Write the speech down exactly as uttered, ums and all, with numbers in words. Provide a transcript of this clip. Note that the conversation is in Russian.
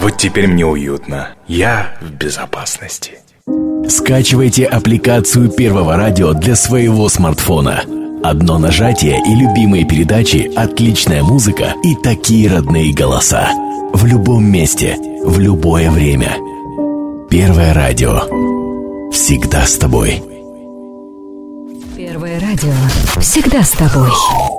Вот теперь мне уютно. Я в безопасности. Скачивайте аппликацию Первого радио для своего смартфона. Одно нажатие и любимые передачи, отличная музыка и такие родные голоса. В любом месте, в любое время. Первое радио. Всегда с тобой. Первое радио. Всегда с тобой.